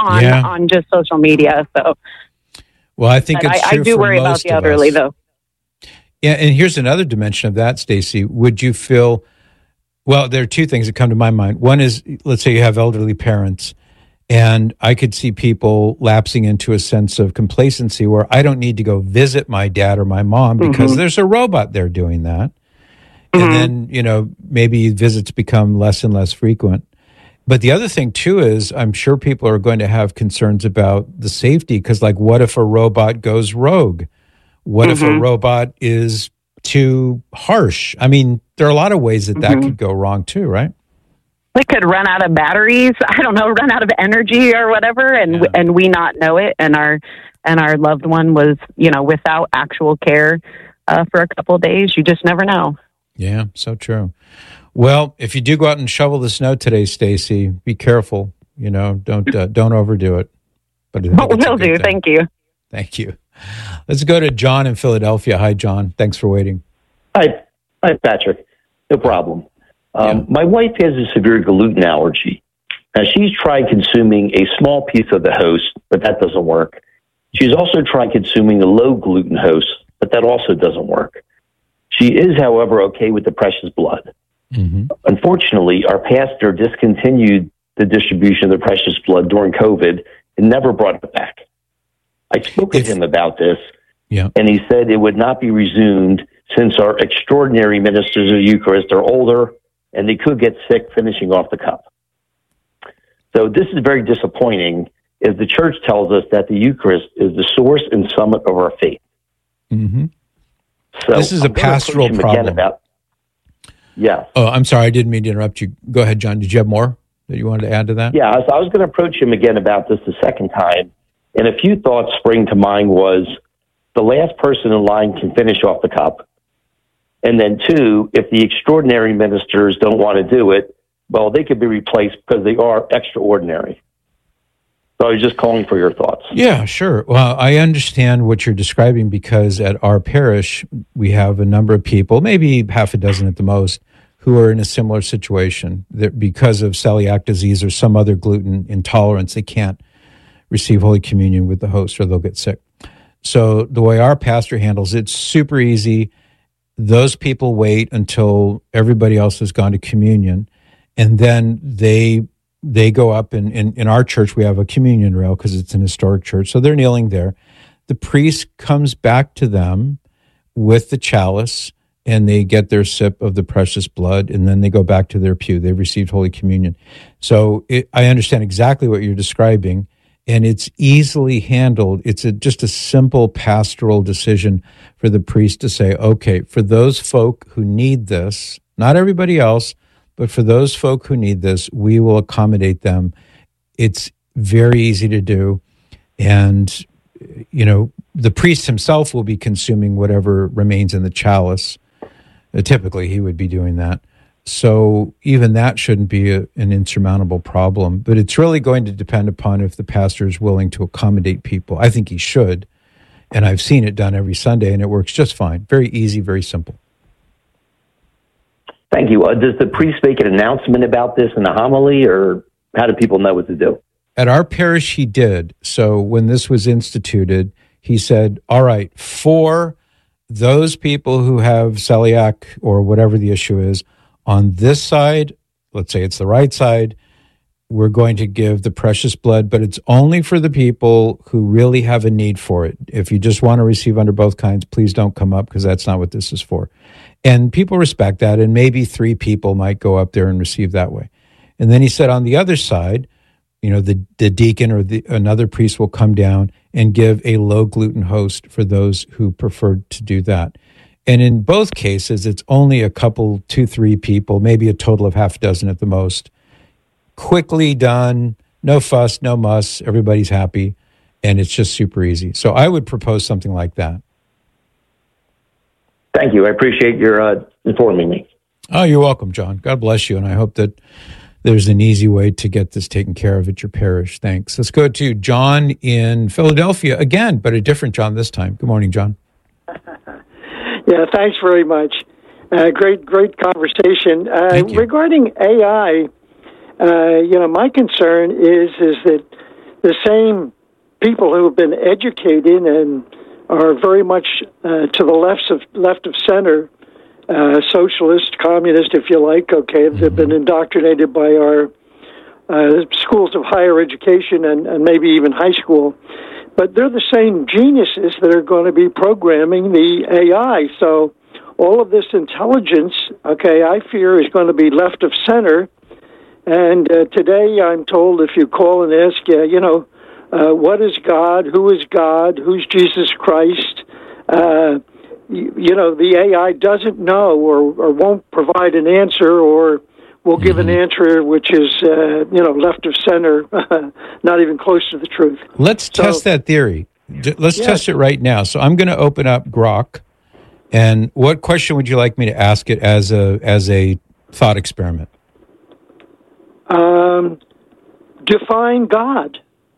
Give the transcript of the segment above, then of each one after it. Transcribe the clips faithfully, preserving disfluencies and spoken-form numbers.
on yeah. on just social media. So, well, I think but it's I, true I do for worry about most the of elderly, us. though. Yeah, and here's another dimension of that, Stacy. Would you feel? Well, there are two things that come to my mind. One is, let's say you have elderly parents, and I could see people lapsing into a sense of complacency where I don't need to go visit my dad or my mom because Mm-hmm. there's a robot there doing that. Mm-hmm. And then, you know, maybe visits become less and less frequent. But the other thing, too, is I'm sure people are going to have concerns about the safety because, like, what if a robot goes rogue? What Mm-hmm. if a robot is too harsh? I mean, there are a lot of ways that that Mm-hmm. could go wrong, too, right? It could run out of batteries. I don't know, run out of energy or whatever, and Yeah. and we not know it, and our and our loved one was, you know, without actual care uh, for a couple of days. You just never know. Yeah, so true. Well, if you do go out and shovel the snow today, Stacy, be careful. You know, don't uh, don't overdo it. But I think it's a Will good do. thing. Thank you. Thank you. Let's go to John in Philadelphia. Hi, John. Thanks for waiting. Hi, hi, Patrick. No problem. Um, Yeah. My wife has a severe gluten allergy. Now, she's tried consuming a small piece of the host, but that doesn't work. She's also tried consuming a low gluten host, but that also doesn't work. She is, however, okay with the precious blood. Mm-hmm. Unfortunately, our pastor discontinued the distribution of the precious blood during COVID and never brought it back. I spoke with If- him about this, Yeah. and he said it would not be resumed since our extraordinary ministers of Eucharist are older and they could get sick finishing off the cup. So this is very disappointing, as the church tells us that the Eucharist is the source and summit of our faith. Mm-hmm. So This is a I'm gonna pastoral approach him again problem. About, yes. Oh, I'm sorry. I didn't mean to interrupt you. Go ahead, John. Did you have more that you wanted to add to that? Yeah, so I was going to approach him again about this the second time, and a few thoughts spring to mind was the last person in line can finish off the cup. And then two, if the extraordinary ministers don't want to do it, well, they could be replaced because they are extraordinary. So I was just calling for your thoughts. Yeah, sure. Well, I understand what you're describing because at our parish, we have a number of people, maybe half a dozen at the most, who are in a similar situation. That because of celiac disease or some other gluten intolerance, they can't receive Holy Communion with the host or they'll get sick. So the way our pastor handles it, it's super easy. Those people wait until everybody else has gone to communion, and then they they go up, and in, in our church, we have a communion rail because it's an historic church. So they're kneeling there. The priest comes back to them with the chalice, and they get their sip of the precious blood, and then they go back to their pew. They've received Holy Communion. So it, I understand exactly what you're describing, and it's easily handled. It's a, just a simple pastoral decision for the priest to say, okay, for those folk who need this, not everybody else, but for those folk who need this, we will accommodate them. It's very easy to do. And, you know, the priest himself will be consuming whatever remains in the chalice. Uh, typically, he would be doing that. So even that shouldn't be a, an insurmountable problem. But it's really going to depend upon if the pastor is willing to accommodate people. I think he should. And I've seen it done every Sunday, and it works just fine. Very easy, very simple. Thank you. Uh, does the priest make an announcement about this in the homily, or how do people know what to do? At our parish, he did. So when this was instituted, he said, all right, for those people who have celiac or whatever the issue is, on this side, let's say it's the right side, we're going to give the precious blood, but it's only for the people who really have a need for it. If you just want to receive under both kinds, please don't come up because that's not what this is for. And people respect that, and maybe three people might go up there and receive that way. And then he said on the other side, you know, the, the deacon or the, another priest will come down and give a low gluten host for those who preferred to do that. And in both cases, it's only a couple, two, three people, maybe a total of half a dozen at the most. Quickly done, no fuss, no muss, everybody's happy, and it's just super easy. So I would propose something like that. Thank you. I appreciate your uh, informing me. Oh, you're welcome, John. God bless you, and I hope that there's an easy way to get this taken care of at your parish. Thanks. Let's go to John in Philadelphia again, but a different John this time. Good morning, John. Yeah, thanks very much. Uh, great, great conversation. Uh, Thank you. Regarding A I, uh, you know, my concern is is that the same people who have been educated and are very much uh, to the left of left of center, uh, socialist, communist, if you like. Okay, they've been indoctrinated by our uh, schools of higher education and, and maybe even high school. But they're the same geniuses that are going to be programming the A I. So all of this intelligence, okay, I fear is going to be left of center. And uh, today I'm told if you call and ask, uh, you know, uh, what is God? Who is God? Who's Jesus Christ? Uh, you, you know, the A I doesn't know or, or won't provide an answer or will give mm-hmm. an answer which is, uh, you know, left of center, not even close to the truth. Let's so, test that theory. Let's yes. test it right now. So I'm going to open up Grok. And what question would you like me to ask it as a as a thought experiment? Um, define God.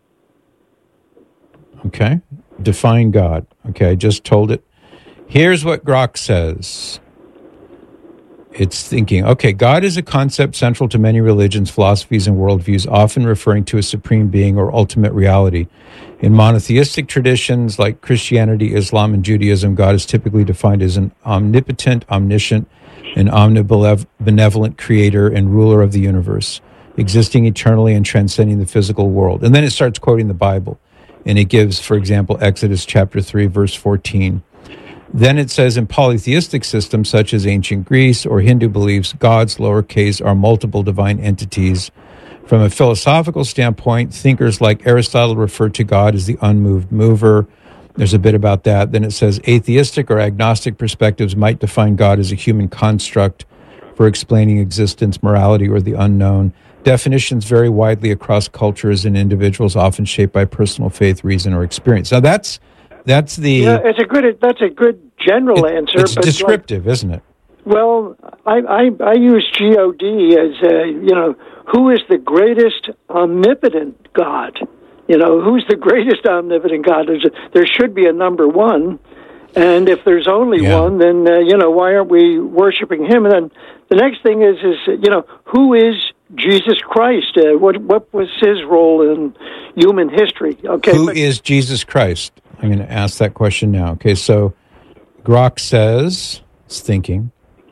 Okay. Define God. Okay, I just told it. Here's what Grok says. It's thinking, okay, God is a concept central to many religions, philosophies, and worldviews, often referring to a supreme being or ultimate reality. In monotheistic traditions like Christianity, Islam, and Judaism, God is typically defined as an omnipotent, omniscient, and omnibenevolent creator and ruler of the universe, existing eternally and transcending the physical world. And then it starts quoting the Bible. And it gives, for example, Exodus chapter three, verse fourteen. Then it says in polytheistic systems such as ancient Greece or Hindu beliefs, gods, lowercase, are multiple divine entities. From a philosophical standpoint, thinkers like Aristotle refer to God as the unmoved mover. There's a bit about that. Then it says atheistic or agnostic perspectives might define God as a human construct for explaining existence, morality, or the unknown. Definitions vary widely across cultures and individuals, often shaped by personal faith, reason, or experience. Now that's that's the yeah, it's a good that's a good general it, answer. It's but descriptive, like, isn't it? Well, I, I I use G O D as a, you know, who is the greatest omnipotent God? You know, who's the greatest omnipotent God? There's a, there should be a number one, and if there's only yeah. one, then uh, you know, why aren't we worshiping Him? And then the next thing is is you know, who is Jesus Christ? Uh, what what was His role in human history? Okay, who but, is Jesus Christ? I'm going to ask that question now. Okay, so Grok says, it's thinking.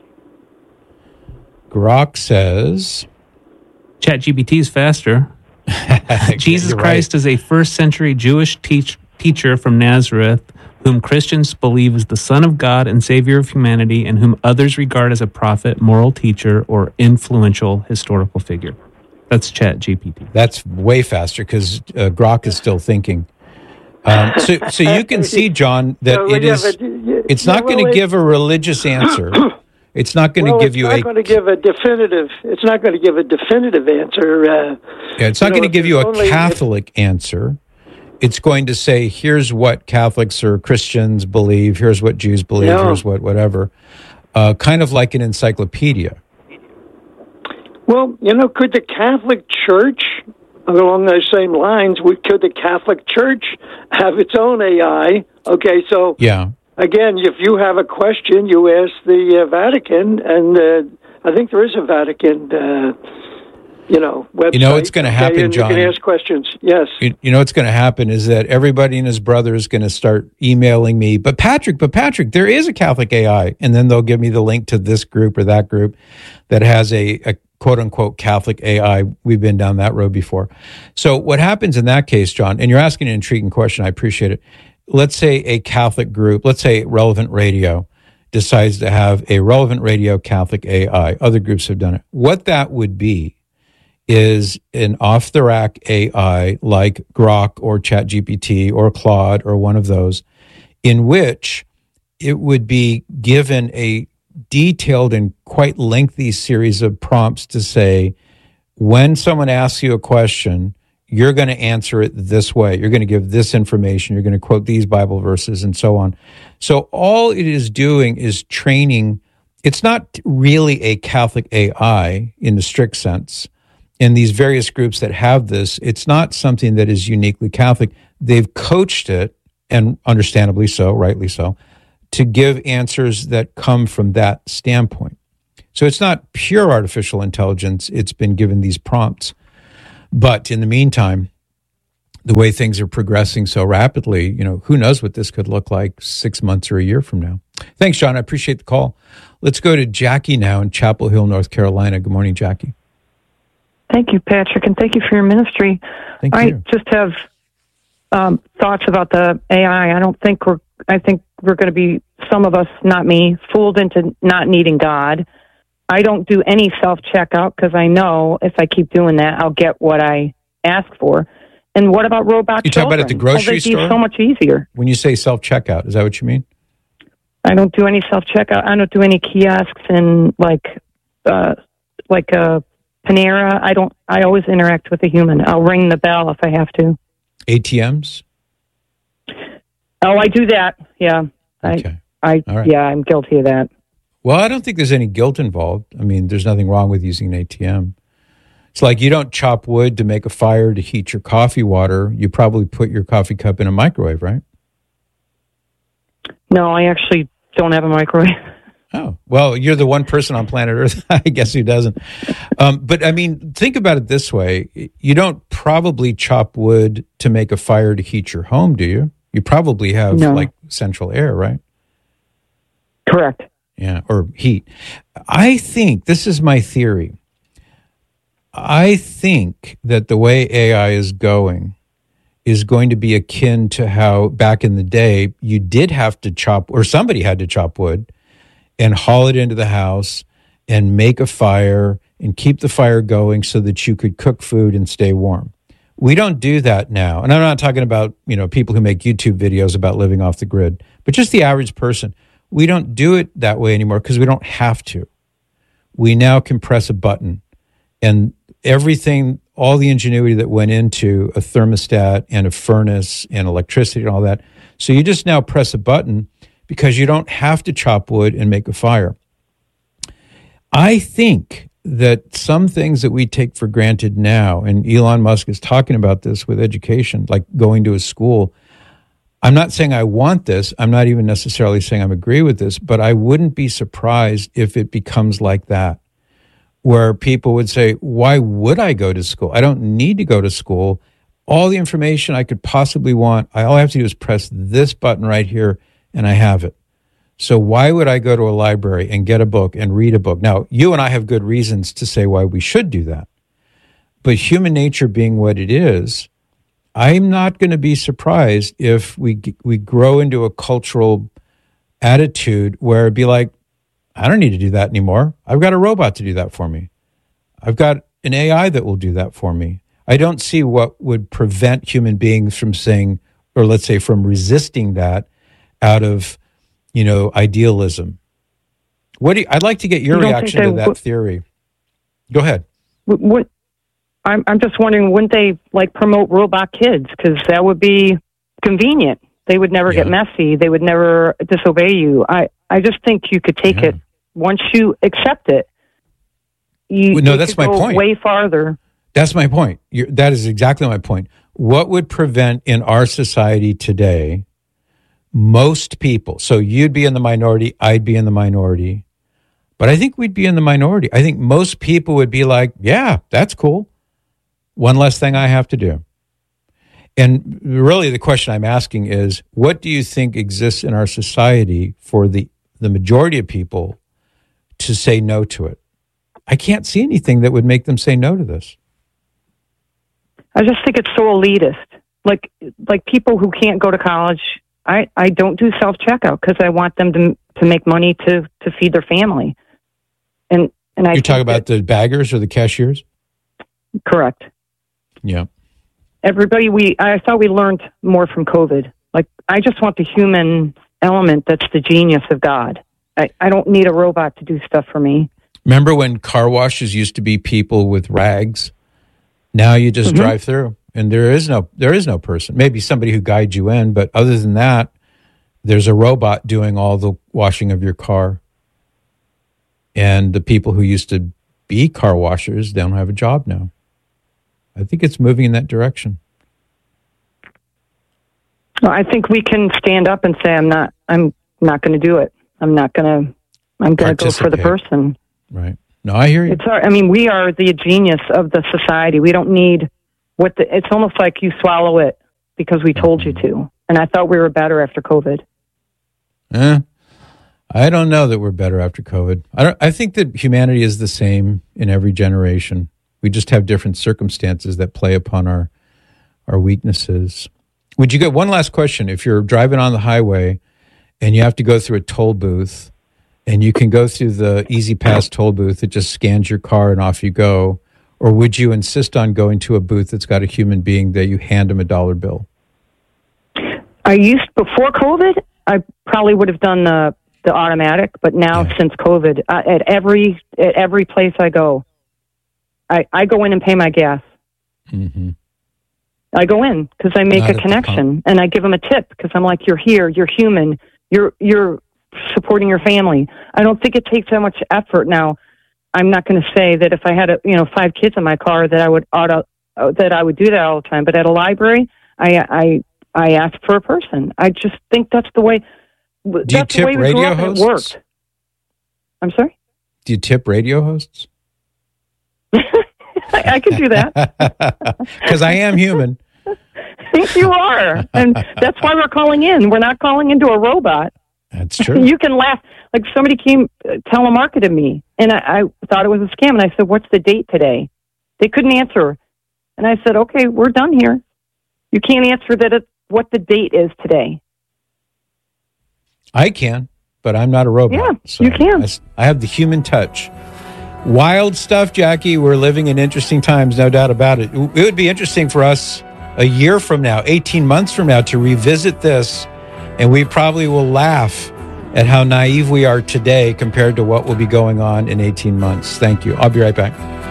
Grok says, ChatGPT is faster. Jesus You're Christ right. is a first century Jewish teach, teacher from Nazareth, whom Christians believe is the Son of God and Savior of humanity, and whom others regard as a prophet, moral teacher, or influential historical figure. That's ChatGPT. That's way faster because uh, Grok is still thinking. Um, so, so you can see, John, that no, it yeah, is. but, yeah, It's yeah, not well, going to it, give a religious answer. It's not going to well, give you a. It's a. not going to give a definitive. It's not going to give a definitive answer. Uh, Yeah, it's not going to give you a only, Catholic answer. It's going to say, here's what Catholics or Christians believe, here's what Jews believe, Yeah. here's what whatever. Uh, kind of like an encyclopedia. Well, you know, could the Catholic Church, along those same lines, would, could the Catholic Church have its own A I? Okay, so Yeah. again, if you have a question, you ask the uh, Vatican, and uh, I think there is a Vatican, uh, you know, website. You know what's going to okay, happen, and John? You can ask questions. Yes. You, you know what's going to happen is that everybody and his brother is going to start emailing me, but Patrick, but Patrick, there is a Catholic A I. And then they'll give me the link to this group or that group that has a, a quote-unquote Catholic A I. We've been down that road before. So what happens in that case, John, and you're asking an intriguing question, I appreciate it. Let's say a Catholic group, let's say Relevant Radio, decides to have a Relevant Radio Catholic A I. Other groups have done it. What that would be is an off-the-rack A I like Grok or ChatGPT or Claude or one of those, in which it would be given a detailed and quite lengthy series of prompts to say, when someone asks you a question, you're going to answer it this way. You're going to give this information. You're going to quote these Bible verses and so on. So all it is doing is training. It's not really a Catholic A I in the strict sense. In these various groups that have this, it's not something that is uniquely Catholic. They've coached it, and understandably so, rightly so, to give answers that come from that standpoint. So it's not pure artificial intelligence. It's been given these prompts. But in the meantime, the way things are progressing so rapidly, you know, who knows what this could look like six months or a year from now. Thanks, John. I appreciate the call. Let's go to Jackie now in Chapel Hill, North Carolina. Good morning, Jackie. Thank you, Patrick, and thank you for your ministry. Thank I you. just have um, thoughts about the A I. I don't think we're, I think we're going to be, some of us, not me, fooled into not needing God. I don't do any self-checkout because I know if I keep doing that, I'll get what I ask for. And what about robot You talk about at the grocery well, store? Be so much easier. When you say self-checkout, is that what you mean? I don't do any self-checkout. I don't do any kiosks and like, uh, like a Panera. I don't, I always interact with a human. I'll ring the bell if I have to. A T Ms? Oh, I do that. Yeah. Okay. I, I, All right. yeah, I'm guilty of that. Well, I don't think there's any guilt involved. I mean, there's nothing wrong with using an A T M. It's like you don't chop wood to make a fire to heat your coffee water. You probably put your coffee cup in a microwave, right? No, I actually don't have a microwave. Oh, well, you're the one person on planet Earth, I guess, who doesn't. Um, but, I mean, think about it this way. You don't probably chop wood to make a fire to heat your home, do you? You probably have, No. like, central air, right? Correct. Yeah, or heat. I think, this is my theory, I think that the way A I is going is going to be akin to how back in the day you did have to chop, or somebody had to chop wood and haul it into the house and make a fire and keep the fire going so that you could cook food and stay warm. We don't do that now. And I'm not talking about, you know, people who make YouTube videos about living off the grid, but just the average person. We don't do it that way anymore because we don't have to. We now can press a button and everything, all the ingenuity that went into a thermostat and a furnace and electricity and all that. So you just now press a button because you don't have to chop wood and make a fire. I think that some things that we take for granted now, and Elon Musk is talking about this with education, like going to a school. I'm not saying I want this. I'm not even necessarily saying I agree with this, but I wouldn't be surprised if it becomes like that, where people would say, why would I go to school? I don't need to go to school. All the information I could possibly want, I, all I have to do is press this button right here, and I have it. So why would I go to a library and get a book and read a book? Now, you and I have good reasons to say why we should do that. But human nature being what it is, I'm not going to be surprised if we we grow into a cultural attitude where it'd be like, I don't need to do that anymore. I've got a robot to do that for me. I've got an A I that will do that for me. I don't see what would prevent human beings from saying, or let's say from resisting that out of, you know, idealism. What do you, I'd like to get your You don't reaction think to they that would- theory. Go ahead. What, what I'm, I'm just wondering, wouldn't they like promote robot kids? Because that would be convenient. They would never get Yeah. messy. They would never disobey you. I, I just think you could take Yeah. it once you accept it. You, Well, no, you that's could my go point. way farther. That's my point. You're, that is exactly my point. What would prevent in our society today most people, so you'd be in the minority, I'd be in the minority, but I think we'd be in the minority. I think most people would be like, yeah, that's cool. One less thing I have to do. And really the question I'm asking is, what do you think exists in our society for the, the majority of people to say no to it? I can't see anything that would make them say no to this. I just think it's so elitist. Like, like people who can't go to college, I, I don't do self-checkout because I want them to to make money to, to feed their family. And and I You're talking think about the baggers or the cashiers? that- correct. Yeah. Everybody, we I thought we learned more from COVID. Like, I just want the human element that's the genius of God. I, I don't need a robot to do stuff for me. Remember when car washes used to be people with rags? Now you just Mhm. drive through and there is no there is no person. Maybe somebody who guides you in, but other than that, there's a robot doing all the washing of your car. And the people who used to be car washers don't have a job now. I think it's moving in that direction. Well, I think we can stand up and say, I'm not I'm not going to do it. I'm not going to I'm going to go for the Participate. person. Right. No, I hear you. It's our, I mean, we are the genius of the society. We don't need what the, it's almost like you swallow it because we told you to. And I thought we were better after COVID. Eh, I don't know that we're better after COVID. I don't, I think that humanity is the same in every generation. We just have different circumstances that play upon our our weaknesses. Would you get one last question? If you're driving on the highway and you have to go through a toll booth and you can go through the Easy Pass toll booth that just scans your car and off you go, or would you insist on going to a booth that's got a human being that you hand them a dollar bill? I used, before COVID, I probably would have done the, the automatic, but now yeah. since COVID, uh, at every at every place I go, I, I go in and pay my gas. Mm-hmm. I go in because I make Not a connection, and I give them a tip because I'm like, you're here, you're human, you're you're supporting your family. I don't think it takes that much effort now. I'm not going to say that if I had a, you know five kids in my car that I would auto uh, that I would do that all the time. But at a library, I I I ask for a person. I just think that's the way. Do that's you tip the way we radio grew up hosts? And it worked. I'm sorry. Do you tip radio hosts? I, I can do that because I am human. You are, and that's why we're calling in. We're not calling into a robot. That's true. You can laugh. Like somebody came, uh, telemarketed me, and I, I thought it was a scam. And I said, "What's the date today?" They couldn't answer, and I said, "Okay, we're done here. You can't answer that. It, what the date is today?" I can, but I'm not a robot. Yeah, so you can. I, I have the human touch. Wild stuff, Jackie. We're living in interesting times, no doubt about it. It would be interesting for us a year from now, eighteen months from now, to revisit this, and we probably will laugh at how naive we are today compared to what will be going on in eighteen months. Thank you. I'll be right back.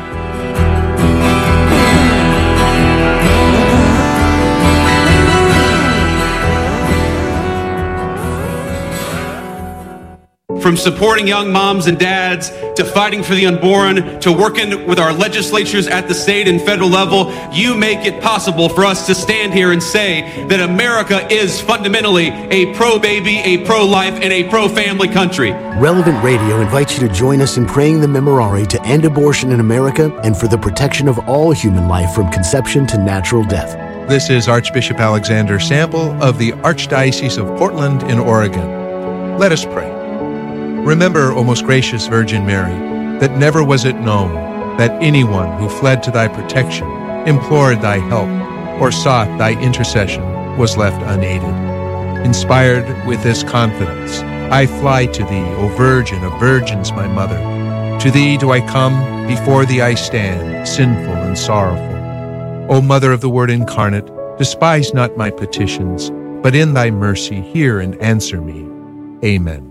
From supporting young moms and dads, to fighting for the unborn, to working with our legislatures at the state and federal level, you make it possible for us to stand here and say that America is fundamentally a pro-baby, a pro-life, and a pro-family country. Relevant Radio invites you to join us in praying the Memorare to end abortion in America and for the protection of all human life from conception to natural death. This is Archbishop Alexander Sample of the Archdiocese of Portland in Oregon. Let us pray. Remember, O most gracious Virgin Mary, that never was it known that anyone who fled to thy protection, implored thy help, or sought thy intercession was left unaided. Inspired with this confidence, I fly to thee, O Virgin of Virgins, my Mother. To thee do I come, before thee I stand, sinful and sorrowful. O Mother of the Word incarnate, despise not my petitions, but in thy mercy hear and answer me. Amen.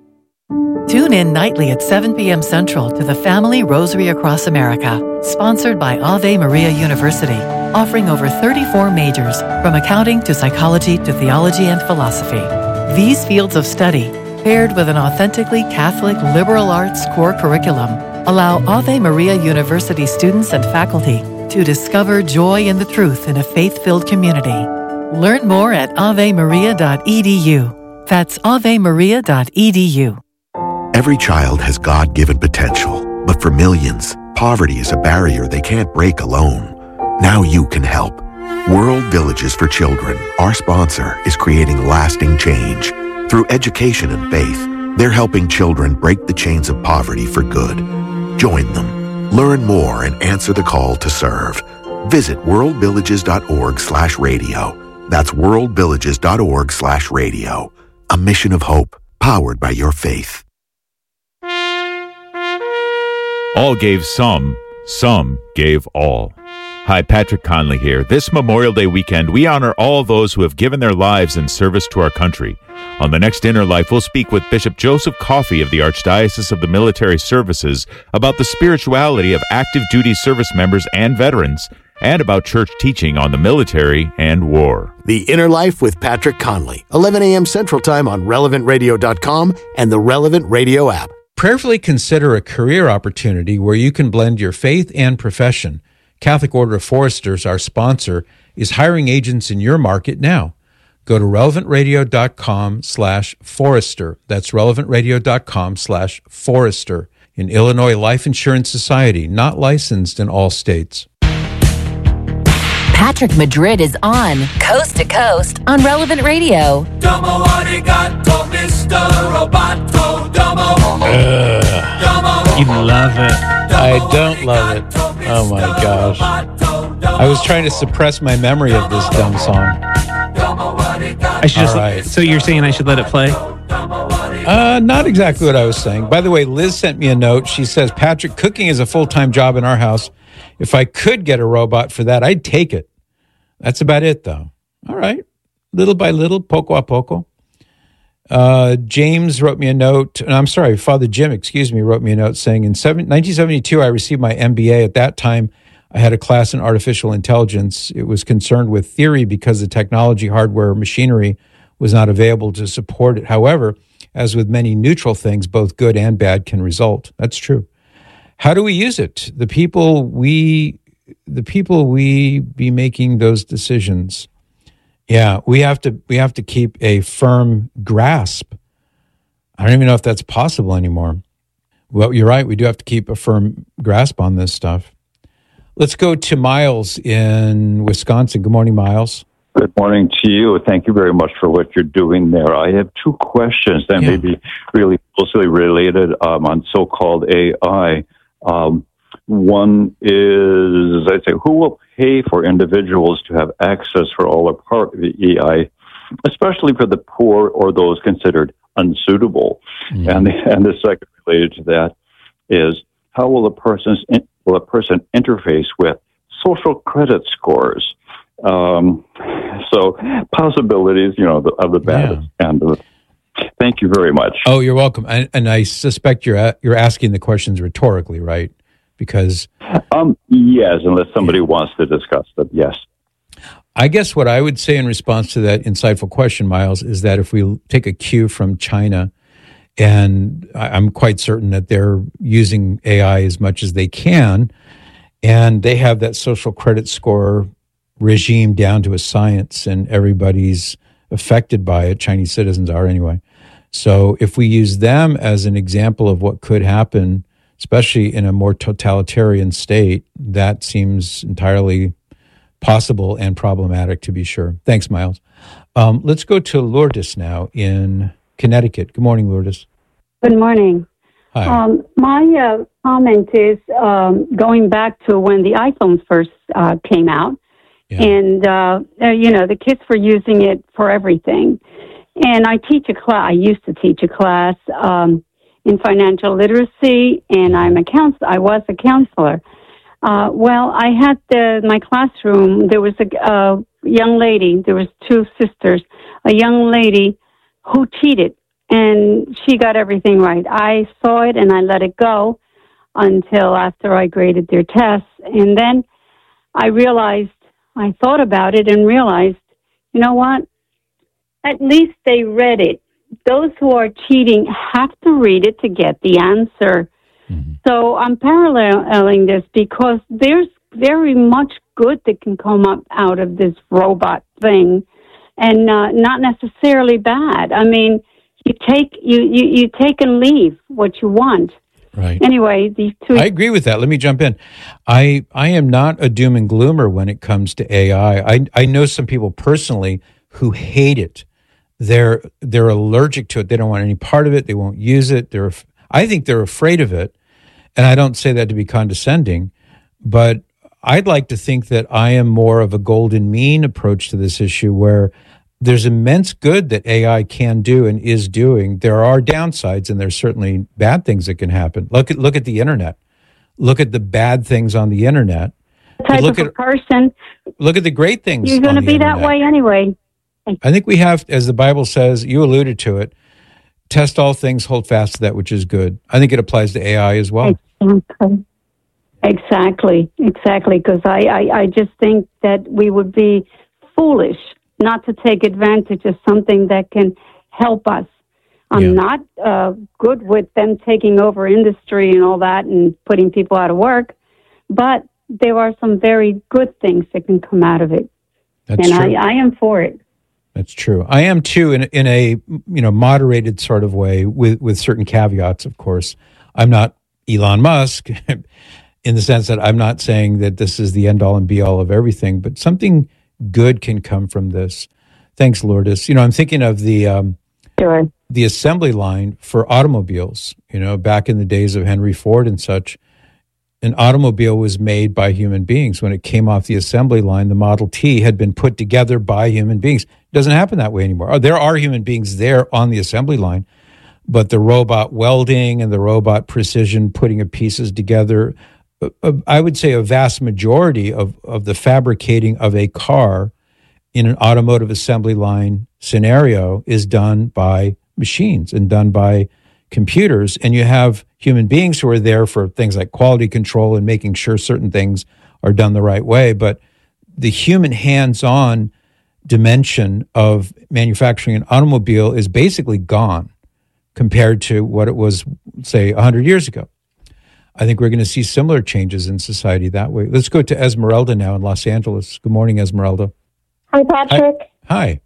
Tune in nightly at seven p.m. Central to the Family Rosary Across America, sponsored by Ave Maria University, offering over thirty-four majors, from accounting to psychology to theology and philosophy. These fields of study, paired with an authentically Catholic liberal arts core curriculum, allow Ave Maria University students and faculty to discover joy in the truth in a faith-filled community. Learn more at ave maria dot e d u. That's ave maria dot e d u. Every child has God-given potential, but for millions, poverty is a barrier they can't break alone. Now you can help. World Villages for Children, our sponsor, is creating lasting change. Through education and faith, they're helping children break the chains of poverty for good. Join them. Learn more and answer the call to serve. Visit worldvillages.org slash radio. That's worldvillages.org slash radio. A mission of hope, powered by your faith. All gave some, some gave all. Hi, Patrick Conley here. This Memorial Day weekend, we honor all those who have given their lives in service to our country. On the next Inner Life, we'll speak with Bishop Joseph Coffey of the Archdiocese of the Military Services about the spirituality of active duty service members and veterans, and about church teaching on the military and war. The Inner Life with Patrick Conley, eleven a.m. Central Time on relevant radio dot com and the Relevant Radio app. Prayerfully consider a career opportunity where you can blend your faith and profession. Catholic Order of Foresters, our sponsor, is hiring agents in your market now. Go to relevant radio dot com slash forester. That's relevant radio dot com slash forester. In Illinois Life Insurance Society, not licensed in all states. Patrick Madrid is on Coast to Coast on Relevant Radio. Domo arigato, Mister Roboto. Domo. Uh, You love it. I don't love it. Oh my gosh. I was trying to suppress my memory of this dumb song. I should just, right. So you're saying I should let it play? Uh, not exactly what I was saying. By the way, Liz sent me a note. She says, Patrick, cooking is a full-time job in our house. If I could get a robot for that, I'd take it. That's about it, though. All right. Little by little, poco a poco. Uh, James wrote me a note. And I'm sorry, Father Jim, excuse me, wrote me a note saying, in nineteen seventy-two, I received my M B A. At that time, I had a class in artificial intelligence. It was concerned with theory because the technology, hardware, machinery was not available to support it. However, as with many neutral things, both good and bad can result. That's true. How do we use it? The people we, the people we be making those decisions. Yeah, we have to, we have to keep a firm grasp. I don't even know if that's possible anymore. Well, you're right. We do have to keep a firm grasp on this stuff. Let's go to Miles in Wisconsin. Good morning, Miles. Good morning to you. Thank you very much for what you're doing there. I have two questions that Yeah. may be really closely related um, on so-called A I. Um, one is, I'd say, who will pay for individuals to have access for all or part of the A I, especially for the poor or those considered unsuitable? Mm-hmm. And and the second related to that is, how will a person's will a person interface with social credit scores? Um, so possibilities, you know, the, of the bad yeah. and the, thank you very much. Oh, you're welcome. And, and I suspect you're a, you're asking the questions rhetorically, right? Because um, yes, unless somebody yeah. wants to discuss them, yes. I guess what I would say in response to that insightful question, Miles, is that if we take a cue from China, and I'm quite certain that they're using A I as much as they can, and they have that social credit score regime down to a science, and everybody's affected by it. Chinese citizens are anyway. So if we use them as an example of what could happen, especially in a more totalitarian state, that seems entirely possible and problematic, to be sure. Thanks, Miles. Um, let's go to Lourdes now in Connecticut. Good morning, Lourdes. Good morning. Hi. Um, my uh, comment is um, going back to when the iPhone first uh, came out. Yeah. And, uh, uh, you know, the kids were using it for everything. And I teach a class, I used to teach a class um, in financial literacy, and I'm a counselor. I was a counselor. Uh, well, I had the, my classroom, there was a uh, young lady, there was two sisters, a young lady who cheated, and she got everything right. I saw it, and I let it go until after I graded their tests. And then I realized, I thought about it and realized, you know what? At least they read it. Those who are cheating have to read it to get the answer. Mm-hmm. So I'm paralleling this because there's very much good that can come up out of this robot thing, and uh, not necessarily bad. I mean, you take you, you, you take and leave what you want. Right. Anyway, these two. I agree with that. Let me jump in. I I am not a doom and gloomer when it comes to A I. I I know some people personally who hate it. They're they're allergic to it. They don't want any part of it. They won't use it. They're I think they're afraid of it. And I don't say that to be condescending, but I'd like to think that I am more of a golden mean approach to this issue, where there's immense good that A I can do and is doing. There are downsides, and there's certainly bad things that can happen. Look at look at the internet. Look at the bad things on the internet. Type look of at, a person. Look at the great things. You're going to be internet. that way anyway. I think we have, as the Bible says, you alluded to it, test all things, hold fast to that which is good. I think it applies to A I as well. Exactly. Exactly, exactly. Because I, I, I just think that we would be foolish not to take advantage of something that can help us. I'm yeah. not uh, good with them taking over industry and all that and putting people out of work, but there are some very good things that can come out of it. That's and true. I, I am for it. That's true. I am too, in in a you know moderated sort of way, with with certain caveats. Of course, I'm not Elon Musk, in the sense that I'm not saying that this is the end all and be all of everything, but something good can come from this. Thanks, Lourdes. You know, I'm thinking of the um, sure. the assembly line for automobiles. You know, back in the days of Henry Ford and such, an automobile was made by human beings. When it came off the assembly line, the Model T had been put together by human beings. It doesn't happen that way anymore. There are human beings there on the assembly line, but the robot welding and the robot precision putting of pieces together, I would say a vast majority of, of the fabricating of a car in an automotive assembly line scenario is done by machines and done by computers. And you have human beings who are there for things like quality control and making sure certain things are done the right way. But the human hands-on dimension of manufacturing an automobile is basically gone compared to what it was, say, one hundred years ago. I think we're going to see similar changes in society that way. Let's go to Esmeralda now in Los Angeles. Good morning, Esmeralda. Hi, Patrick. Hi. Hi.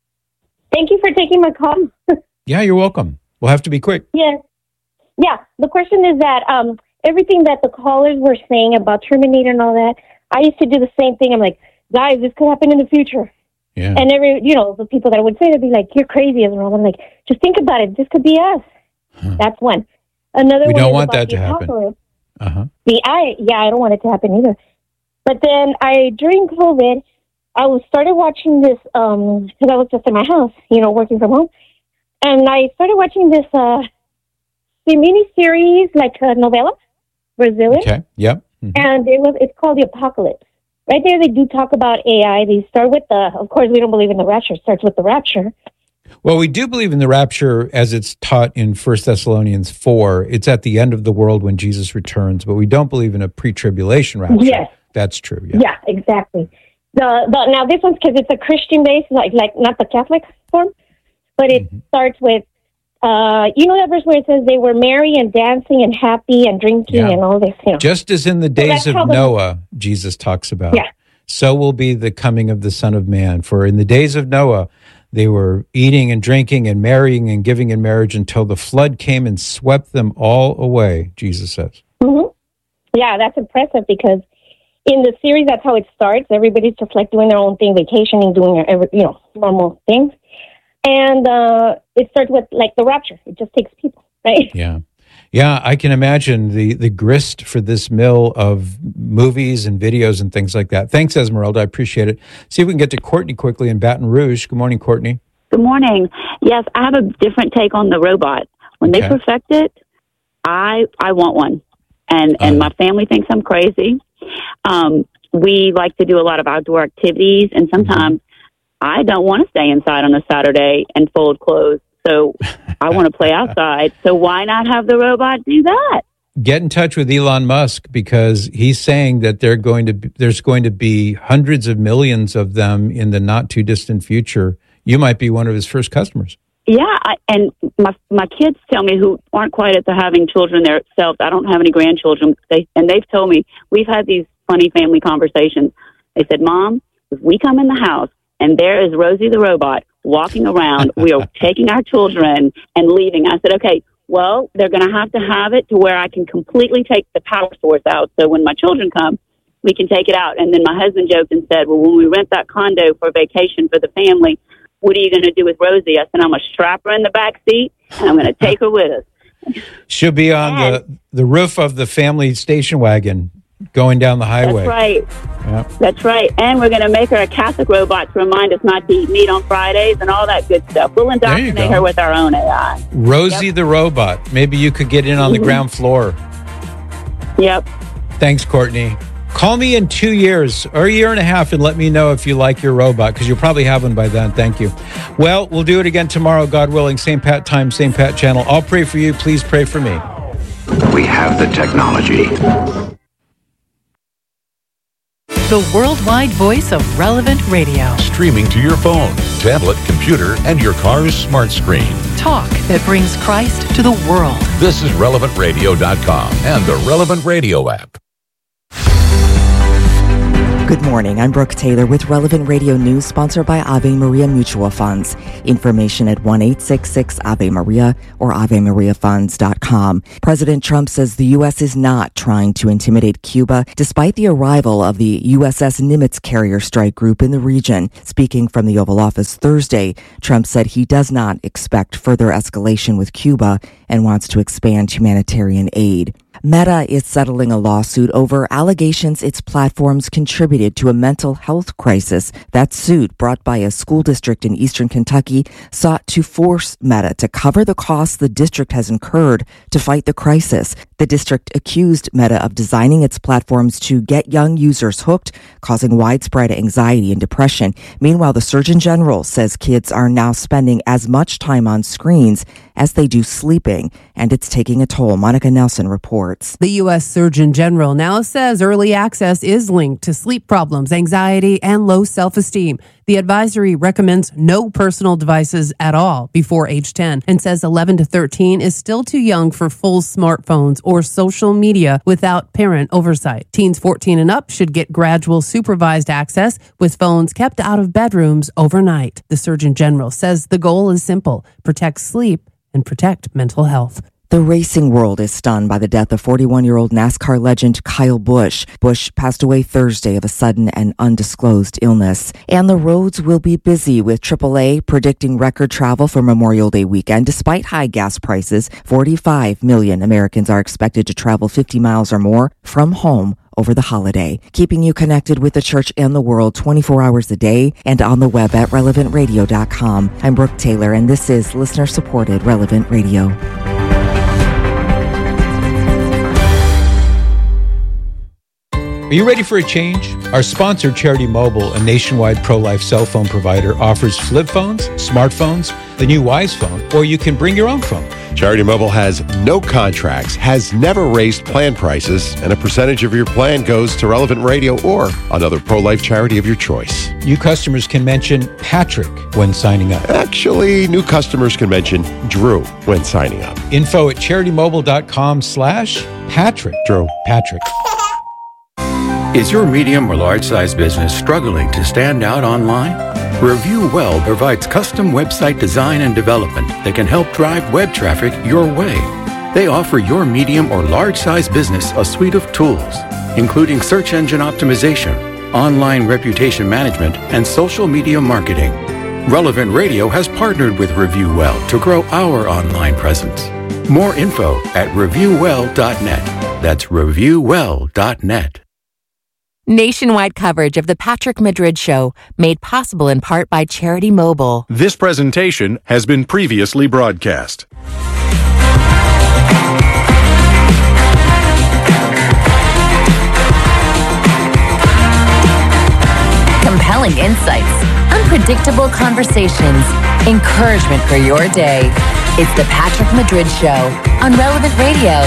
Thank you for taking my call. Yeah, you're welcome. We'll have to be quick. Yes. Yeah, the question is that um, everything that the callers were saying about Terminator and all that, I used to do the same thing. I'm like, guys, this could happen in the future. Yeah. And every, you know, the people that would say, they'd be like, you're crazy, Esmeralda. I'm like, just think about it. This could be us. Huh. That's one. Another we one don't is want about that to happen. Apocalypse. Uh-huh. The, I, yeah, I don't want it to happen either. But then I, during COVID, I was started watching this, um, because I was just in my house, you know, working from home. And I started watching this uh, the mini-series, like a novella, Brazilian. Okay, yep. Mm-hmm. And it was it's called The Apocalypse. Right there, they do talk about A I. They start with the, of course, we don't believe in the rapture. It starts with the rapture. Well, we do believe in the rapture as it's taught in First Thessalonians four. It's at the end of the world when Jesus returns, but we don't believe in a pre-tribulation rapture. Yes. That's true, yeah. Yeah, exactly. The, the Now, this one's because it's a Christian base, like, like not the Catholic form, but it mm-hmm. starts with, uh, you know that verse where it says they were merry and dancing and happy and drinking yeah. and all this, you know. Just as in the days so of Noah, the, Jesus talks about, yeah. so will be the coming of the Son of Man. For in the days of Noah, they were eating and drinking and marrying and giving in marriage until the flood came and swept them all away, Jesus says. Mm-hmm. Yeah, that's impressive because in the series, that's how it starts. Everybody's just like doing their own thing, vacationing, doing their, you know, normal things. And uh, it starts with like the rapture. It just takes people, right? Yeah. Yeah, I can imagine the, the grist for this mill of movies and videos and things like that. Thanks, Esmeralda. I appreciate it. See if we can get to Courtney quickly in Baton Rouge. Good morning, Courtney. Good morning. Yes, I have a different take on the robot. When okay. they perfect it, I I want one. And, and uh, my family thinks I'm crazy. Um, we like to do a lot of outdoor activities, and sometimes I don't want to stay inside on a Saturday and fold clothes. So I want to play outside. So why not have the robot do that? Get in touch with Elon Musk because he's saying that they're going to be, there's going to be hundreds of millions of them in the not too distant future. You might be one of his first customers. Yeah, I, and my my kids tell me who aren't quite at the having children themselves. I don't have any grandchildren. They and they've told me we've had these funny family conversations. They said, "Mom, if we come in the house and there is Rosie the robot walking around, we are taking our children and leaving." I said, "Okay, well, they're going to have to have it to where I can completely take the power source out. So when my children come, we can take it out." And then my husband joked and said, "Well, when we rent that condo for vacation for the family, what are you going to do with Rosie?" I said, "I'm going to strap her in the back seat, and I'm going to take her with us." She'll be on and, the, the roof of the family station wagon going down the highway. That's right. Yep. That's right. And we're going to make her a Catholic robot to remind us not to eat meat on Fridays and all that good stuff. We'll indoctrinate her with our own A I. Rosie yep. the robot. Maybe you could get in on the mm-hmm. ground floor. Yep. Thanks, Courtney. Call me in two years or a year and a half and let me know if you like your robot, because you'll probably have one by then. Thank you. Well, we'll do it again tomorrow, God willing. Same Pat time, same Pat channel. I'll pray for you. Please pray for me. We have the technology. The worldwide voice of Relevant Radio. Streaming to your phone, tablet, computer, and your car's smart screen. Talk that brings Christ to the world. This is relevant radio dot com and the Relevant Radio app. Good morning. I'm Brooke Taylor with Relevant Radio News, sponsored by Ave Maria Mutual Funds. Information at one eight six six Ave Maria or ave maria funds dot com. President Trump says the U S is not trying to intimidate Cuba, despite the arrival of the U S S Nimitz carrier strike group in the region. Speaking from the Oval Office Thursday, Trump said he does not expect further escalation with Cuba and wants to expand humanitarian aid. Meta is settling a lawsuit over allegations its platforms contributed to a mental health crisis. That suit, brought by a school district in eastern Kentucky, sought to force Meta to cover the costs the district has incurred to fight the crisis. The district accused Meta of designing its platforms to get young users hooked, causing widespread anxiety and depression. Meanwhile, the Surgeon General says kids are now spending as much time on screens as they do sleeping, and it's taking a toll. Monica Nelson reports. The U S Surgeon General now says early access is linked to sleep problems, anxiety, and low self-esteem. The advisory recommends no personal devices at all before age ten and says eleven to thirteen is still too young for full smartphones or social media without parent oversight. Teens fourteen and up should get gradual supervised access with phones kept out of bedrooms overnight. The Surgeon General says the goal is simple: protect sleep and protect mental health. The racing world is stunned by the death of forty-one-year-old NASCAR legend Kyle Busch. Busch passed away Thursday of a sudden and undisclosed illness. And the roads will be busy, with triple A predicting record travel for Memorial Day weekend. Despite high gas prices, forty-five million Americans are expected to travel fifty miles or more from home over the holiday. Keeping you connected with the church and the world twenty-four hours a day and on the web at relevant radio dot com. I'm Brooke Taylor, and this is listener-supported Relevant Radio. Are you ready for a change? Our sponsor, Charity Mobile, a nationwide pro-life cell phone provider, offers flip phones, smartphones, the new Wise phone, or you can bring your own phone. Charity Mobile has no contracts, has never raised plan prices, and a percentage of your plan goes to Relevant Radio or another pro-life charity of your choice. New customers can mention Patrick when signing up. Actually, new customers can mention Drew when signing up. Info at charitymobile.com slash Patrick. Drew. Patrick. Is your medium or large size business struggling to stand out online? Review Well provides custom website design and development that can help drive web traffic your way. They offer your medium or large size business a suite of tools, including search engine optimization, online reputation management, and social media marketing. Relevant Radio has partnered with Review Well to grow our online presence. More info at review well dot net. That's review well dot net. Nationwide coverage of the Patrick Madrid Show, made possible in part by Charity Mobile. This presentation has been previously broadcast. Compelling insights, unpredictable conversations, encouragement for your day. It's the Patrick Madrid Show on Relevant Radio.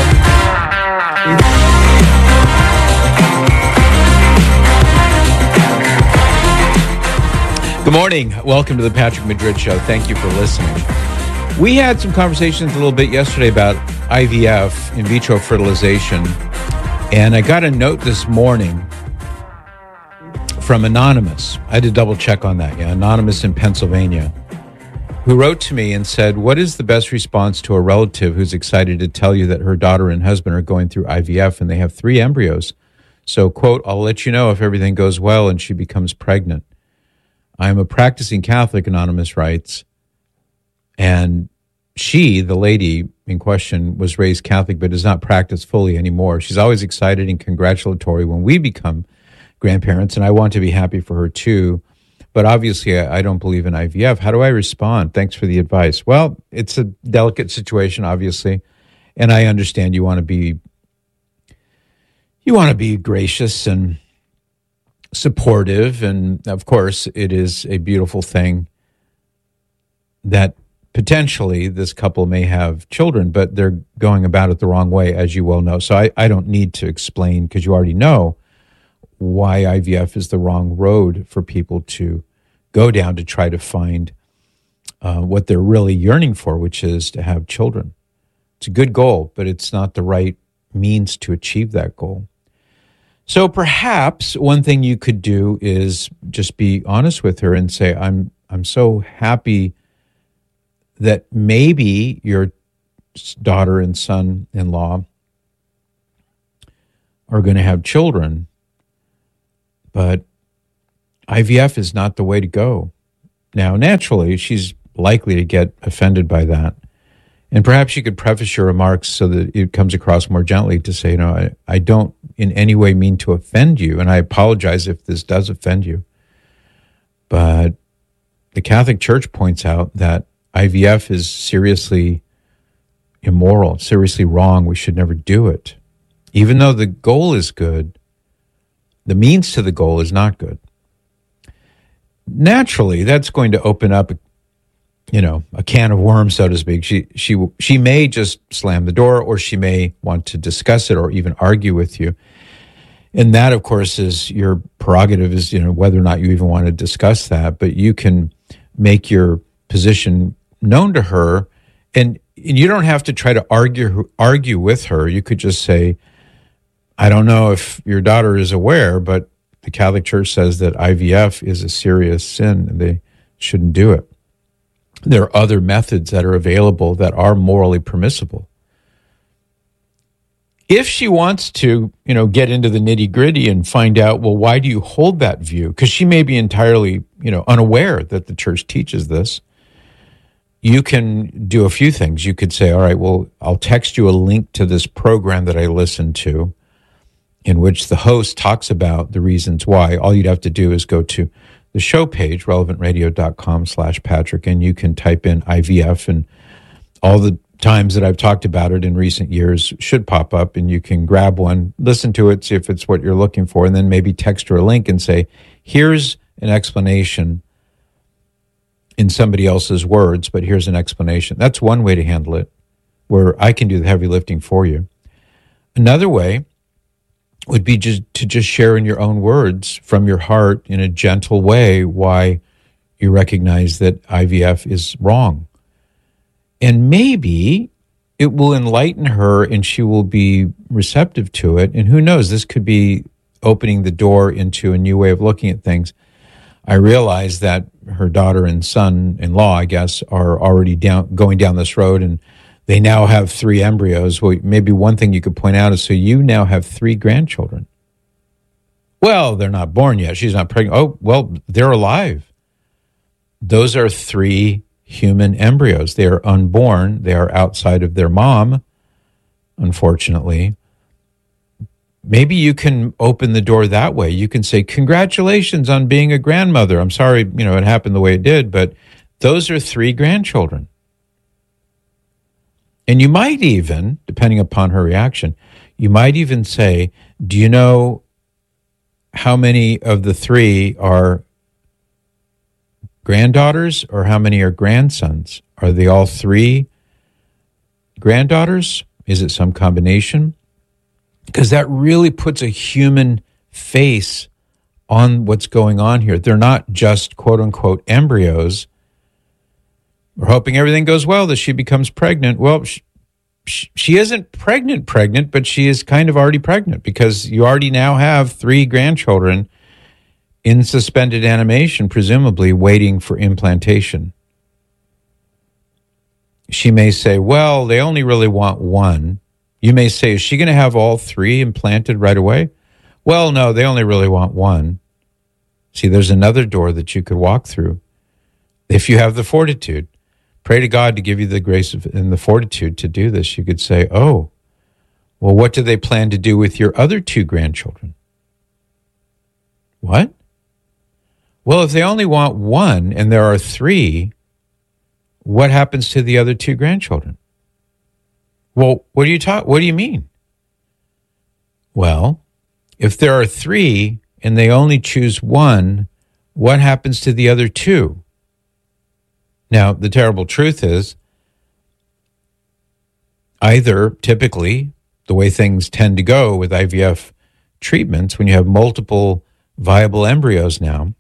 Good morning. Welcome to the Patrick Madrid Show. Thank you for listening. We had some conversations a little bit yesterday about I V F, in vitro fertilization, and I got a note this morning from Anonymous. I had to double check on that. Yeah, Anonymous in Pennsylvania, who wrote to me and said, what is the best response to a relative who's excited to tell you that her daughter and husband are going through I V F and they have three embryos? So, quote, I'll let you know if everything goes well and she becomes pregnant. I am a practicing Catholic, Anonymous writes, and she, the lady in question, was raised Catholic but does not practice fully anymore. She's always excited and congratulatory when we become grandparents, and I want to be happy for her too. But obviously, I, I don't believe in I V F. How do I respond? Thanks for the advice. Well, it's a delicate situation, obviously, and I understand you want to be you want to be gracious and supportive, and of course it is a beautiful thing that potentially this couple may have children, but they're going about it the wrong way, as you well know. So I, I don't need to explain, because you already know why I V F is the wrong road for people to go down to try to find uh, what they're really yearning for, which is to have children. It's a good goal, but it's not the right means to achieve that goal. So perhaps one thing you could do is just be honest with her and say, I'm I'm so happy that maybe your daughter and son-in-law are going to have children, but I V F is not the way to go. Now, naturally, she's likely to get offended by that. And perhaps you could preface your remarks so that it comes across more gently to say, you know, I, I don't in any way mean to offend you, and I apologize if this does offend you. But the Catholic Church points out that I V F is seriously immoral, seriously wrong. We should never do it. Even though the goal is good, the means to the goal is not good. Naturally, that's going to open up, you know, a can of worms, so to speak. She she she may just slam the door, or she may want to discuss it or even argue with you. And that, of course, is your prerogative, is, you know, whether or not you even want to discuss that. But you can make your position known to her, and, and you don't have to try to argue argue with her. You could just say, I don't know if your daughter is aware, but the Catholic Church says that I V F is a serious sin and they shouldn't do it. There are other methods that are available that are morally permissible. If she wants to, you know, get into the nitty-gritty and find out, well, why do you hold that view? Because she may be entirely, you know, unaware that the church teaches this. You can do a few things. You could say, all right, well, I'll text you a link to this program that I listened to, in which the host talks about the reasons why. All you'd have to do is go to the show page, relevantradio.com slash Patrick, and you can type in I V F, and all the times that I've talked about it in recent years should pop up, and you can grab one, listen to it, see if it's what you're looking for, and then maybe text her a link and say, here's an explanation in somebody else's words, but here's an explanation. That's one way to handle it, where I can do the heavy lifting for you. Another way would be just to just share in your own words from your heart in a gentle way why you recognize that I V F is wrong. And maybe it will enlighten her and she will be receptive to it. And who knows, this could be opening the door into a new way of looking at things. I realize that her daughter and son-in-law, I guess, are already down going down this road, and they now have three embryos. Well, maybe one thing you could point out is, so you now have three grandchildren. Well, they're not born yet. She's not pregnant. Oh, well, they're alive. Those are three human embryos. They are unborn. They are outside of their mom, unfortunately. Maybe you can open the door that way. You can say, congratulations on being a grandmother. I'm sorry, you know, it happened the way it did, but those are three grandchildren. And you might even, depending upon her reaction, you might even say, do you know how many of the three are granddaughters or how many are grandsons? Are they all three granddaughters? Is it some combination? Because that really puts a human face on what's going on here. They're not just quote-unquote embryos. We're hoping everything goes well, that she becomes pregnant. Well, she, she isn't pregnant pregnant, but she is kind of already pregnant, because you already now have three grandchildren in suspended animation, presumably waiting for implantation. She may say, well, they only really want one. You may say, is she going to have all three implanted right away? Well, no, they only really want one. See, there's another door that you could walk through if you have the fortitude. Pray to God to give you the grace of, and the fortitude to do this. You could say, oh, well, what do they plan to do with your other two grandchildren? What? Well, if they only want one and there are three, what happens to the other two grandchildren? Well, what do you talk? What do you mean? Well, if there are three and they only choose one, what happens to the other two? Now, the terrible truth is, either typically, the way things tend to go with I V F treatments, when you have multiple viable embryos now,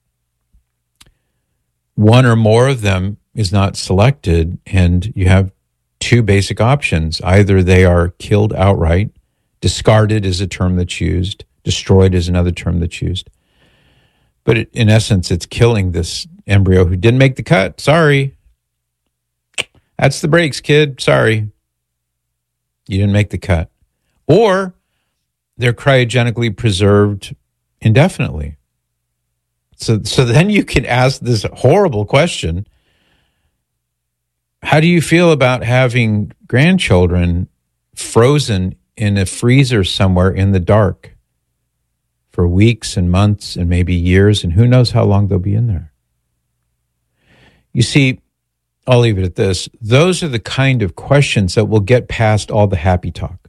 one or more of them is not selected, and you have two basic options. Either they are killed outright, discarded is a term that's used, Destroyed is another term that's used. But it, in essence, it's killing this embryo who didn't make the cut. Sorry. That's the breaks, kid. Sorry. You didn't make the cut. Or they're cryogenically preserved indefinitely. So, so then you can ask this horrible question. How do you feel about having grandchildren frozen in a freezer somewhere in the dark for weeks and months and maybe years, and who knows how long they'll be in there? You see, I'll leave it at this. Those are the kind of questions that will get past all the happy talk.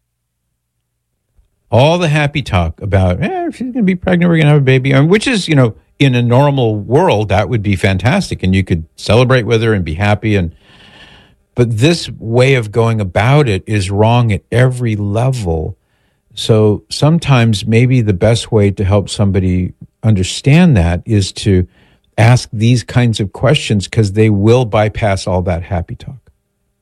All the happy talk about, eh, if she's going to be pregnant, we're going to have a baby, I mean, which is, you know, in a normal world, that would be fantastic, and you could celebrate with her and be happy. And but this way of going about it is wrong at every level. So sometimes maybe the best way to help somebody understand that is to ask these kinds of questions, because they will bypass all that happy talk.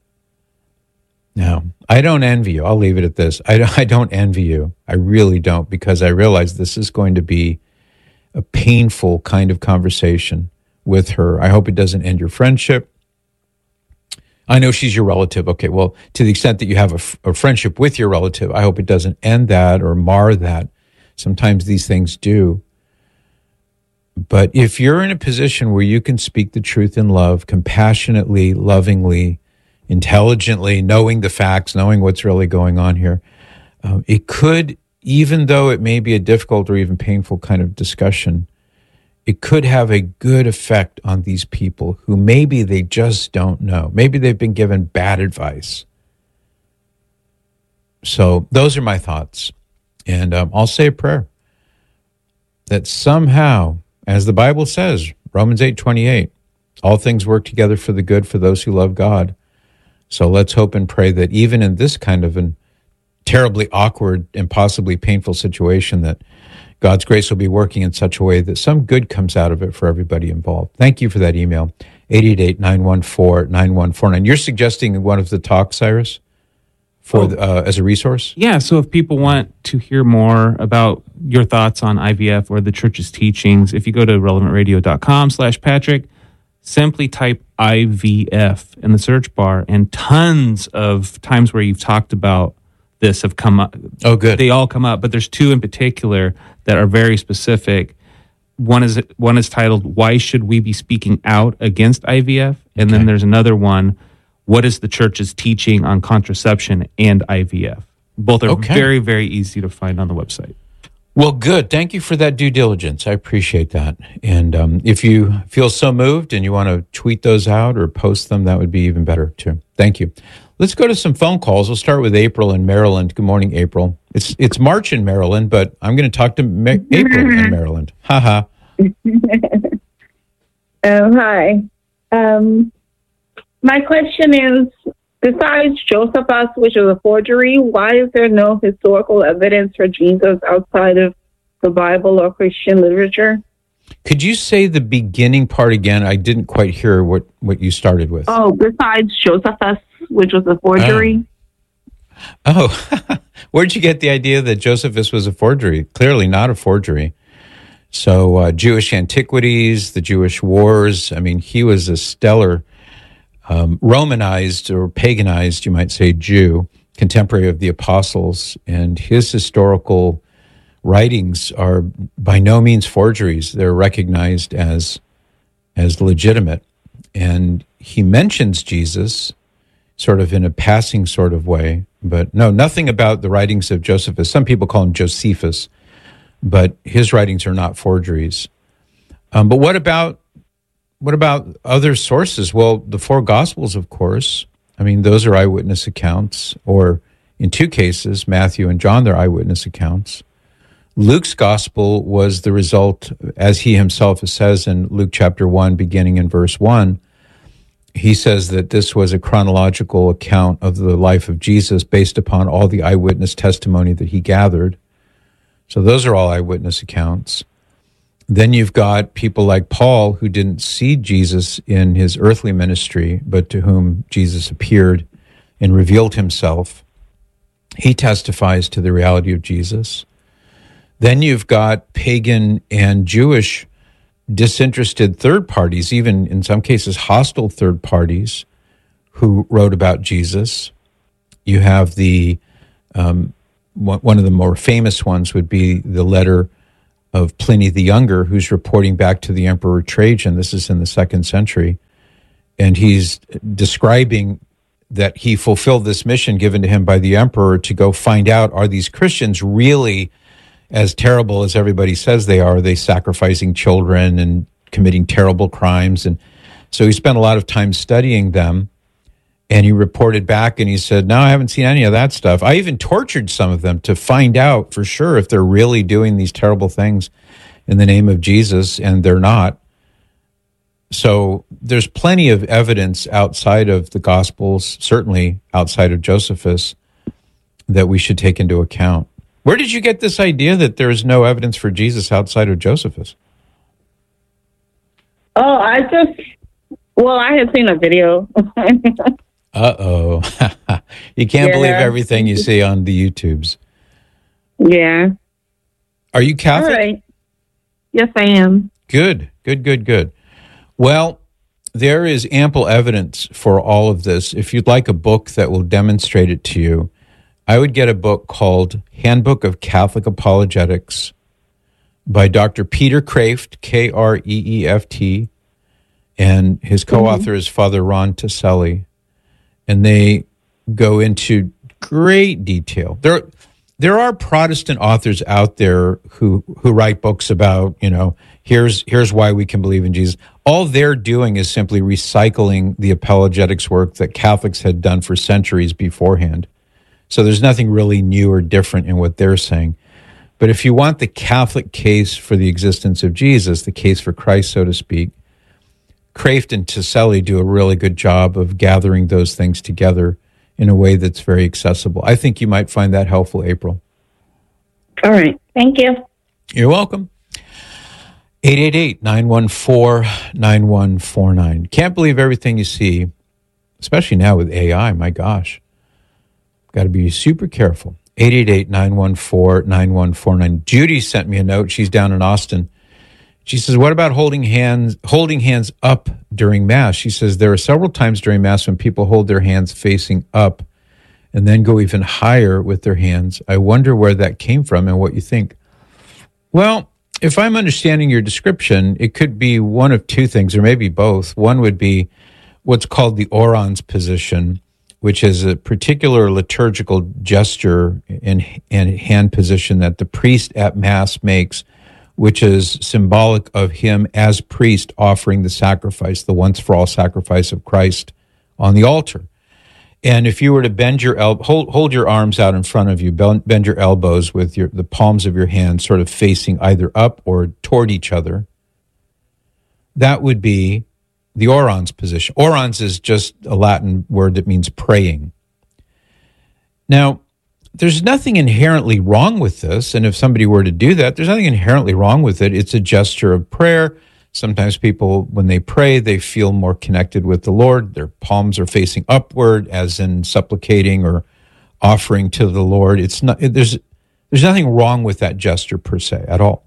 Now, I don't envy you. I'll leave it at this. I, I don't envy you. I really don't, because I realize this is going to be a painful kind of conversation with her. I hope it doesn't end your friendship. I know she's your relative. Okay, well, to the extent that you have a, f- a friendship with your relative, I hope it doesn't end that or mar that. Sometimes these things do. But if you're in a position where you can speak the truth in love, compassionately, lovingly, intelligently, knowing the facts, knowing what's really going on here, um, it could, even though it may be a difficult or even painful kind of discussion, it could have a good effect on these people who maybe they just don't know. Maybe they've been given bad advice. So those are my thoughts. And um, I'll say a prayer that somehow, as the Bible says, Romans eight twenty-eight, all things work together for the good for those who love God. So let's hope and pray that even in this kind of an terribly awkward and possibly painful situation, that God's grace will be working in such a way that some good comes out of it for everybody involved. Thank you for that email, eight eight eight, nine one four, nine one four nine. You're suggesting one of the talks, Cyrus, for oh. the, uh, as a resource? Yeah, so if people want to hear more about your thoughts on I V F or the church's teachings, if you go to relevant radio dot com slash Patrick, simply type I V F in the search bar, and tons of times where you've talked about this have come up. Oh, good. They all come up, but there's two in particular that are very specific. One is one is titled, "Why Should We Be Speaking Out Against I V F?" And okay. then there's another one, "What is the church's teaching on contraception and I V F?" Both are okay. very, very easy to find on the website. Well, good. Thank you for that due diligence. I appreciate that. And um, if you feel so moved and you want to tweet those out or post them, that would be even better too. Thank you. Let's go to some phone calls. We'll start with April in Maryland. Good morning, April. It's it's March in Maryland, but I'm going to talk to Ma- April in Maryland. Ha ha. Oh, hi. Um, my question is, besides Josephus, which is a forgery, why is there no historical evidence for Jesus outside of the Bible or Christian literature? Could you say the beginning part again? I didn't quite hear what, what you started with. Oh, besides Josephus, which was a forgery. Oh, oh. Where'd you get the idea that Josephus was a forgery? Clearly not a forgery. So uh, Jewish antiquities, the Jewish wars, I mean, he was a stellar um, Romanized or paganized, you might say, Jew, contemporary of the apostles, and his historical writings are by no means forgeries. They're recognized as as legitimate. And he mentions Jesus sort of in a passing sort of way, but no, nothing about the writings of Josephus. Some people call him Josephus, but his writings are not forgeries. Um, but what about what about other sources? Well, the four Gospels, of course. I mean, those are eyewitness accounts, or in two cases, Matthew and John, they're eyewitness accounts. Luke's gospel was the result, as he himself says in Luke chapter one, beginning in verse one, he says that this was a chronological account of the life of Jesus based upon all the eyewitness testimony that he gathered. So those are all eyewitness accounts. Then you've got people like Paul, who didn't see Jesus in his earthly ministry, but to whom Jesus appeared and revealed himself. He testifies to the reality of Jesus. Then you've got pagan and Jewish disinterested third parties, even in some cases hostile third parties, who wrote about Jesus. You have the, um, one of the more famous ones would be the letter of Pliny the Younger, who's reporting back to the Emperor Trajan. This is in the second century. And he's describing that he fulfilled this mission given to him by the emperor to go find out, are these Christians really as terrible as everybody says they are? Are they sacrificing children and committing terrible crimes? And so he spent a lot of time studying them, and he reported back and he said, no, I haven't seen any of that stuff. I even tortured some of them to find out for sure if they're really doing these terrible things in the name of Jesus, and they're not. So there's plenty of evidence outside of the Gospels, certainly outside of Josephus, that we should take into account. Where did you get this idea that there is no evidence for Jesus outside of Josephus? Oh, I just, well, I had seen a video. Uh-oh. You can't Yeah. believe everything you see on the YouTubes. Yeah. Are you Catholic? All right. Yes, I am. Good, good, good, good. Well, there is ample evidence for all of this. If you'd like a book that will demonstrate it to you, I would get a book called Handbook of Catholic Apologetics by Doctor Peter Kreeft, K R E E F T, and his co-author mm-hmm. is Father Ron Taselli. And they go into great detail. There, there are Protestant authors out there who who write books about, you know, here's here's why we can believe in Jesus. All they're doing is simply recycling the apologetics work that Catholics had done for centuries beforehand. So there's nothing really new or different in what they're saying. But if you want the Catholic case for the existence of Jesus, the case for Christ, so to speak, Kreeft and Taselli do a really good job of gathering those things together in a way that's very accessible. I think you might find that helpful, April. All right. Thank you. You're welcome. eight eight eight, nine one four, nine one four nine. Can't believe everything you see, especially now with A I. My gosh. Got to be super careful. eight eight eight, nine one four, nine one four nine. Judy sent me a note. She's down in Austin. She says, what about holding hands holding hands up during Mass? She says, there are several times during Mass when people hold their hands facing up and then go even higher with their hands. I wonder where that came from and what you think. Well, if I'm understanding your description, it could be one of two things, or maybe both. One would be what's called the orans position, which is a particular liturgical gesture and, and hand position that the priest at Mass makes, which is symbolic of him as priest offering the sacrifice, the once-for-all sacrifice of Christ on the altar. And if you were to bend your el- hold, hold your arms out in front of you, bend, bend your elbows with your the palms of your hands sort of facing either up or toward each other, that would be the orans position. Orans is just a Latin word that means praying. Now, there's nothing inherently wrong with this, and if somebody were to do that, there's nothing inherently wrong with it. It's a gesture of prayer. Sometimes people, when they pray, they feel more connected with the Lord. Their palms are facing upward, as in supplicating or offering to the Lord. It's not, there's, there's nothing wrong with that gesture per se at all.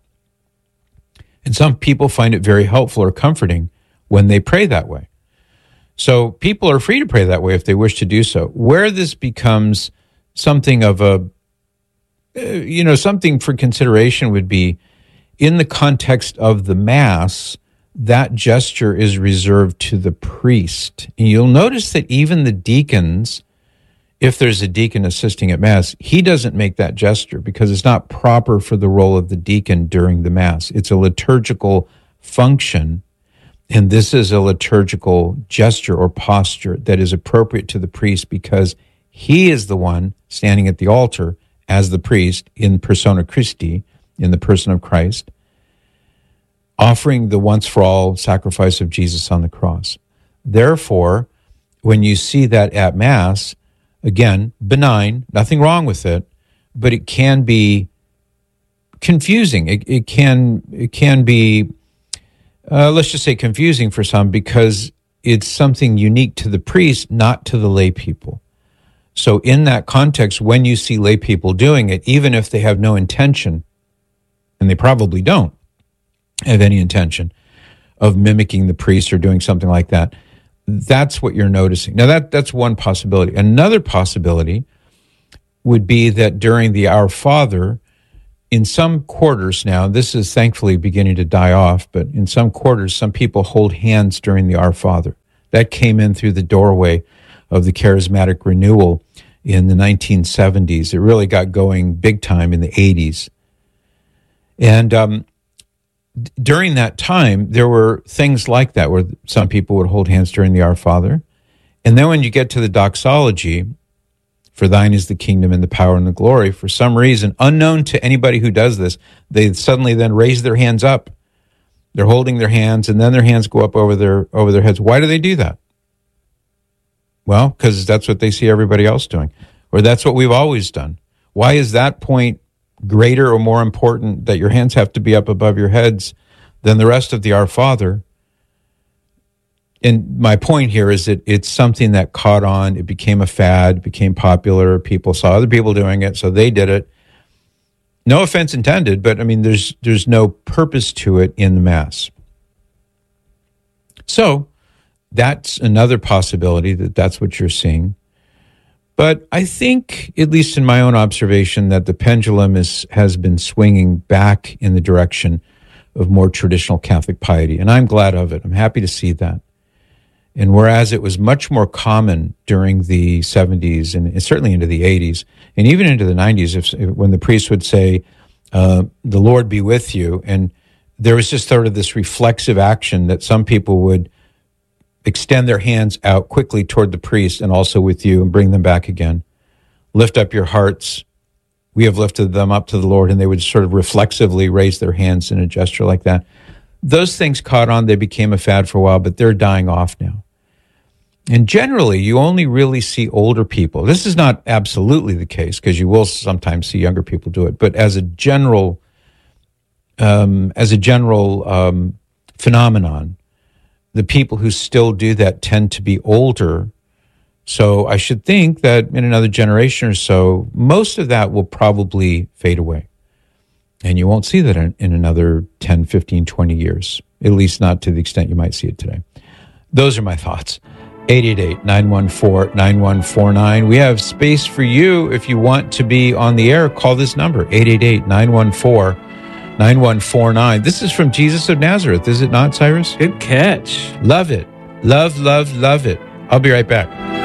And some people find it very helpful or comforting when they pray that way. So people are free to pray that way if they wish to do so. Where this becomes something of a, uh, you know, something for consideration would be in the context of the Mass, that gesture is reserved to the priest. And you'll notice that even the deacons, if there's a deacon assisting at Mass, he doesn't make that gesture because it's not proper for the role of the deacon during the Mass. It's a liturgical function, and this is a liturgical gesture or posture that is appropriate to the priest because he is the one standing at the altar as the priest in persona Christi, in the person of Christ, offering the once-for-all sacrifice of Jesus on the cross. Therefore, when you see that at Mass, again, benign, nothing wrong with it, but it can be confusing. It, it can it can be, uh, let's just say confusing for some because it's something unique to the priest, not to the lay people. So in that context, when you see lay people doing it, even if they have no intention and they probably don't have any intention of mimicking the priest or doing something like that. That's what you're noticing. Now, that that's one possibility. Another possibility would be that during the Our Father, in some quarters now, this is thankfully beginning to die off, but in some quarters, some people hold hands during the Our Father. That came in through the doorway of the charismatic renewal in the nineteen seventies. It really got going big time in the eighties. And um, d- during that time, there were things like that where some people would hold hands during the Our Father. And then when you get to the doxology, for thine is the kingdom and the power and the glory, for some reason, unknown to anybody who does this, they suddenly then raise their hands up. They're holding their hands, and then their hands go up over their over their heads. Why do they do that? Well, because that's what they see everybody else doing, or that's what we've always done. Why is that point greater or more important, that your hands have to be up above your heads, than the rest of the Our Father? And my point here is that it's something that caught on. It became a fad, became popular. People saw other people doing it, so they did it. No offense intended, but I mean, there's there's no purpose to it in the Mass. So that's another possibility, that that's what you're seeing. But I think, at least in my own observation, that the pendulum is has been swinging back in the direction of more traditional Catholic piety, and I'm glad of it. I'm happy to see that. And whereas it was much more common during the seventies and certainly into the eighties and even into the nineties, if, when the priest would say, uh, the Lord be with you, and there was just sort of this reflexive action that some people would extend their hands out quickly toward the priest and also with you and bring them back again. Lift up your hearts. We have lifted them up to the Lord, and they would sort of reflexively raise their hands in a gesture like that. Those things caught on. They became a fad for a while, but they're dying off now. And generally, you only really see older people. This is not absolutely the case, because you will sometimes see younger people do it. But as a general, um, as a general um, phenomenon, the people who still do that tend to be older. So I should think that in another generation or so, most of that will probably fade away. And you won't see that in, in another ten, fifteen, twenty years, at least not to the extent you might see it today. Those are my thoughts. eight eight eight, nine one four, nine one four nine. We have space for you if you want to be on the air. Call this number, eight eight eight, nine one four, nine one four nine. This is from Jesus of Nazareth, is it not, Cyrus? Good catch. Love it. Love, love, love it. I'll be right back.